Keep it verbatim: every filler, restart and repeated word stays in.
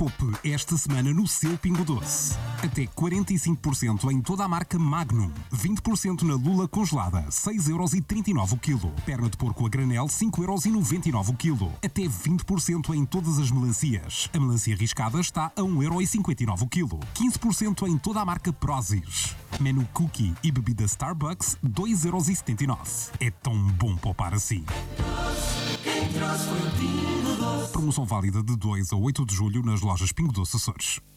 poupe esta semana no seu Pingo Doce. Até quarenta e cinco por cento em toda a marca Magnum. vinte por cento na lula congelada, seis euros e trinta e nove o quilo. Perna de porco a granel, cinco euros e noventa e nove o quilo. Até vinte por cento em todas as melancias. A melancia riscada está a um euro e cinquenta e nove o quilo. quinze por cento em toda a marca Prozis. Menu cookie e bebida Starbucks, dois euros e setenta e nove. É tão bom poupar assim. Promoção válida de dois a oito de julho nas lojas Pingo Doce Açores.